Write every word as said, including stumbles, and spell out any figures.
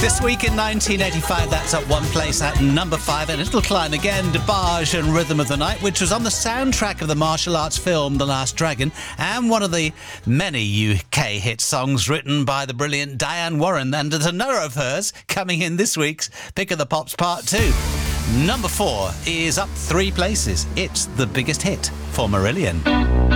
This week in nineteen eighty-five, that's up one place at number five, and it'll climb again. DeBarge and Rhythm of the Night, which was on the soundtrack of the martial arts film The Last Dragon, and one of the many U K hit songs written by the brilliant Diane Warren. And there's another of hers coming in this week's Pick of the Pops Part two. Number four is up three places. It's the biggest hit for Marillion.